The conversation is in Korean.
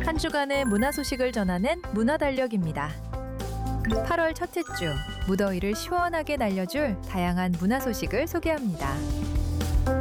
한 주간의 문화 소식을 전하는 문화달력입니다. 8월 첫째 주, 무더위를 시원하게 날려줄 다양한 문화 소식을 소개합니다.